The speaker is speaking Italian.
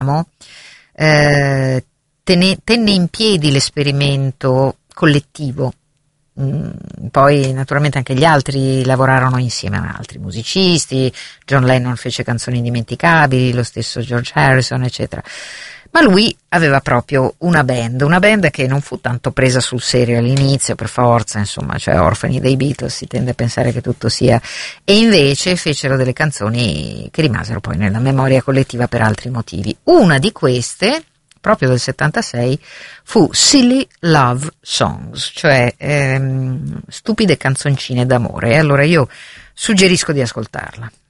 tenne in piedi l'esperimento collettivo. Poi naturalmente anche gli altri lavorarono insieme a altri musicisti, John Lennon fece canzoni indimenticabili, lo stesso George Harrison, eccetera. Ma lui aveva proprio una band che non fu tanto presa sul serio all'inizio, per forza, insomma, cioè orfani dei Beatles, si tende a pensare che tutto sia, e invece fecero delle canzoni che rimasero poi nella memoria collettiva per altri motivi. Una di queste, proprio del 76, fu Silly Love Songs, cioè stupide canzoncine d'amore, e allora io suggerisco di ascoltarla.